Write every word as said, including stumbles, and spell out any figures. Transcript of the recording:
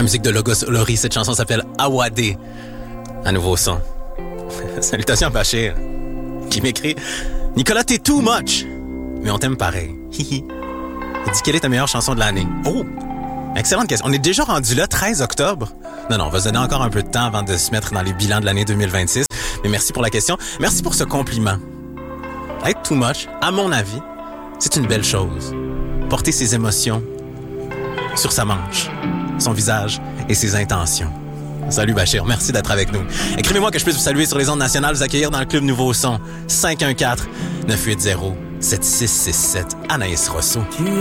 La musique de Logos Olori, cette chanson s'appelle Awadé. Un nouveau son. Salutations à Bachir, qui m'écrit « Nicolas, t'es too much! Mais on t'aime pareil. Hihi. » Il dit « Quelle est ta meilleure chanson de l'année? » Oh! Excellente question. On est déjà rendu là, treize octobre. Non, non, on va se donner encore un peu de temps avant de se mettre dans les bilans de l'année deux mille vingt-six. Mais merci pour la question. Merci pour ce compliment. Être too much, à mon avis, c'est une belle chose. Porter ses émotions sur sa manche, son visage et ses intentions. Salut Bachir, merci d'être avec nous. Écrivez-moi que je puisse vous saluer sur les ondes nationales, vous accueillir dans le Club Nouveau Son. cinq un quatre, neuf huit zéro, sept six six sept, Anaïs Rosso.